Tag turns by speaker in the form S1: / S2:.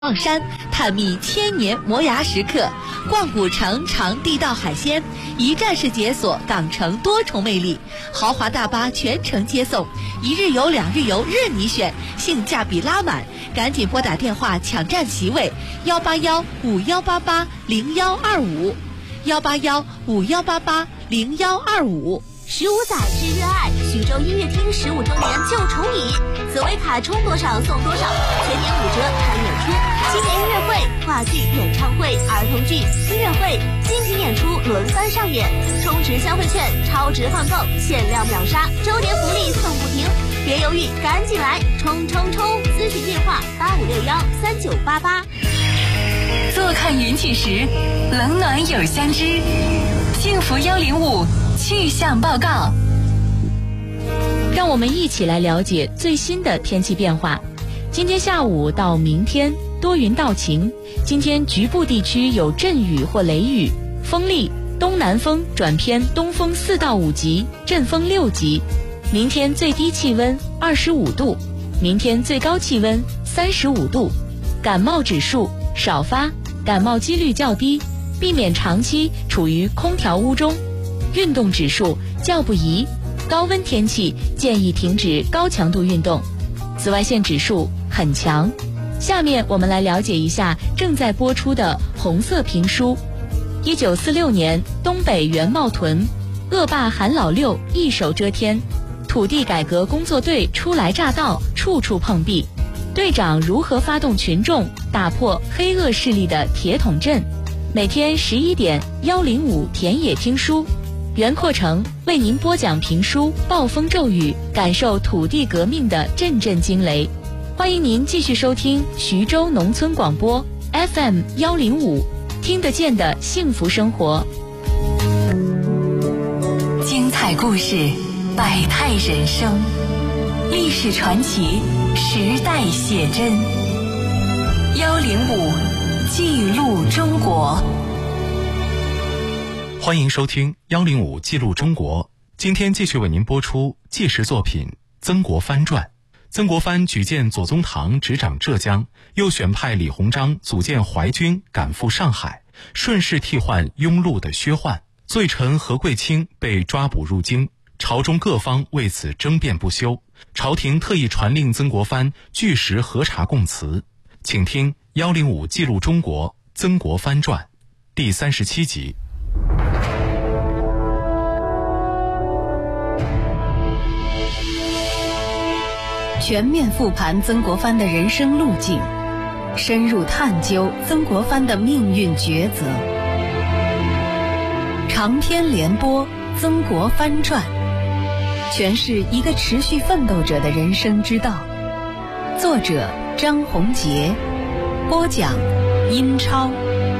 S1: 望山，探秘千年磨牙时刻，逛古城尝地道海鲜，一站式解锁港城多重魅力，豪华大巴全程接送，一日游、两日游任你选，性价比拉满，赶紧拨打电话抢占席位，18151880125，18151880125。
S2: 15载之热爱，徐州音乐厅15周年就宠你，紫薇卡充多少送多少，全年5折看演出，新年音乐会、话剧、演唱会、儿童剧、音乐会、精品演出轮番上演，充值消费券，超值换购，限量秒杀，周年福利送不停，别犹豫，赶紧来，冲冲冲！咨询电话85613988。
S3: 坐看云起时，冷暖有相知。幸福105气象报告，
S4: 让我们一起来了解最新的天气变化。今天下午到明天多云到晴，今天局部地区有阵雨或雷雨，风力东南风转偏东风4到5级，阵风6级。明天最低气温25度，明天最高气温35度。感冒指数少发，感冒几率较低，避免长期处于空调屋中。运动指数较不宜，高温天气建议停止高强度运动。紫外线指数很强。下面我们来了解一下正在播出的红色评书。1946年，东北袁茂屯，恶霸韩老六一手遮天，土地改革工作队初来乍到，处处碰壁。队长如何发动群众打破黑恶势力的铁桶阵？每天11点105田野听书，袁阔成为您播讲评书《暴风骤雨》，感受土地革命的阵阵惊雷。欢迎您继续收听徐州农村广播 FM 105，听得见的幸福生活。
S3: 精彩故事，百态人生，历史传奇，时代写真。105记录中国。
S5: 欢迎收听105记录中国。今天继续为您播出纪实作品《曾国藩传》。曾国藩举荐左宗棠执掌浙江，又选派李鸿章组建淮军赶赴上海，顺势替换庸碌的薛焕。罪臣何贵卿被抓捕入京，朝中各方为此争辩不休，朝廷特意传令曾国藩据实核查供词。请听105记录中国曾国藩传第37集。
S6: 全面复盘曾国藩的人生路径，深入探究曾国藩的命运抉择。长篇连播《曾国藩传》，诠释一个持续奋斗者的人生之道。作者张宏杰，播讲殷超。